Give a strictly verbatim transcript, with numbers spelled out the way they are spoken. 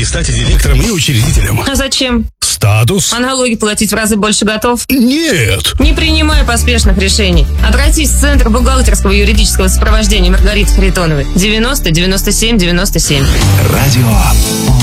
стать директором и учредителем. А зачем? Статус. А налоги платить в разы больше готов? Нет. Не принимай поспешных решений. Обратись в Центр бухгалтерского и юридического сопровождения Маргариты Харитоновой. девяносто девяносто семь девяносто семь. Радио